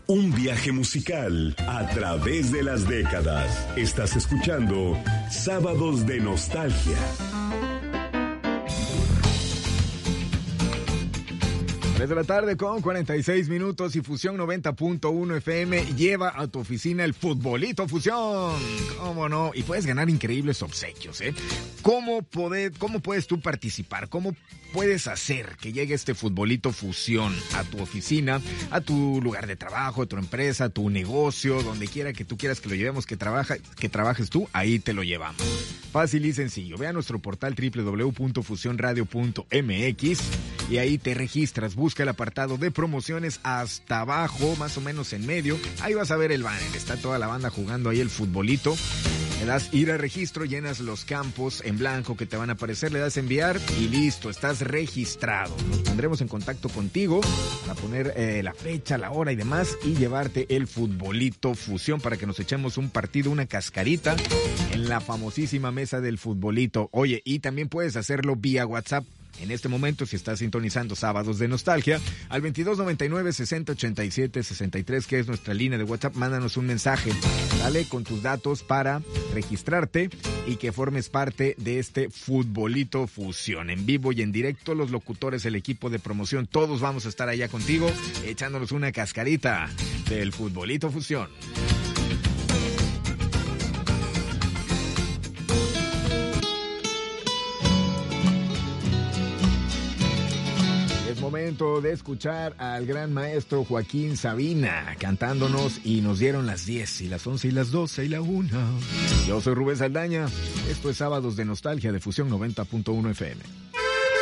Un viaje musical a través de las décadas. Estás escuchando Sábados de Nostalgia. 3 de la tarde con 46 minutos y Fusión 90.1 FM lleva a tu oficina el Futbolito Fusión. ¿Cómo no? Y puedes ganar increíbles obsequios, ¿eh? ¿Cómo puedes tú participar? ¿Cómo puedes hacer que llegue este Futbolito Fusión a tu oficina, a tu lugar de trabajo, a tu empresa, a tu negocio, donde quiera que tú quieras que lo llevemos, que trabajes tú, ahí te lo llevamos? Fácil y sencillo. Ve a nuestro portal www.fusionradio.mx y ahí te registras. Busca el apartado de promociones hasta abajo, más o menos en medio. Ahí vas a ver el banner. Está toda la banda jugando ahí el futbolito. Le das ir a registro, llenas los campos en blanco que te van a aparecer, le das enviar y listo, estás registrado. Nos pondremos en contacto contigo para poner la fecha, la hora y demás y llevarte el Futbolito Fusión para que nos echemos un partido, una cascarita en la famosísima mesa del futbolito. Oye, y también puedes hacerlo vía WhatsApp. En este momento, si estás sintonizando Sábados de Nostalgia, al 2299-6087-63, que es nuestra línea de WhatsApp, mándanos un mensaje, dale, con tus datos para registrarte y que formes parte de este Futbolito Fusión. En vivo y en directo, los locutores, el equipo de promoción, todos vamos a estar allá contigo, echándonos una cascarita del Futbolito Fusión. Momento de escuchar al gran maestro Joaquín Sabina cantándonos y nos dieron las 10 y las 11 y las 12 y la 1. Yo soy Rubén Saldaña. Esto es Sábados de Nostalgia de Fusión 90.1 FM.